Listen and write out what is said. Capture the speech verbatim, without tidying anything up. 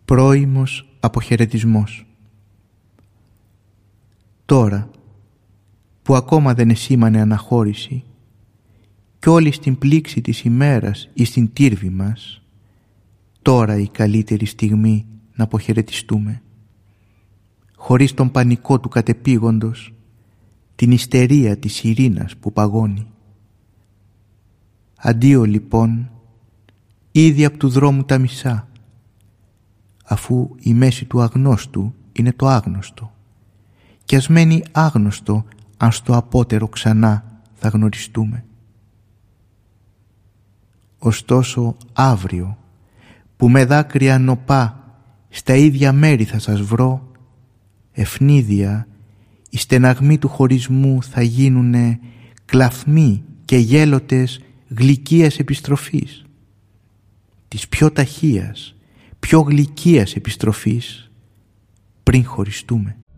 Πρόημος αποχαιρετισμός. Τώρα που ακόμα δεν εσήμανε αναχώρηση κι όλοι στην πλήξη της ημέρας ή στην τύρβη μας, τώρα η καλύτερη στιγμή να αποχαιρετιστούμε, χωρίς τον πανικό του κατεπήγοντος, την ιστερία της ειρήνας που παγώνει. Αντίο λοιπόν, ήδη απ' του δρόμου τα μισά, αφού η μέση του αγνώστου είναι το άγνωστο, κι ας μένει άγνωστο αν στο απότερο ξανά θα γνωριστούμε. Ωστόσο αύριο, που με δάκρυα νοπά στα ίδια μέρη θα σας βρω, ευνίδια οι στεναγμοί του χωρισμού θα γίνουνε κλαθμοί και γέλοτες γλυκίας επιστροφής, της πιο ταχείας, πιο γλυκίας επιστροφής πριν χωριστούμε.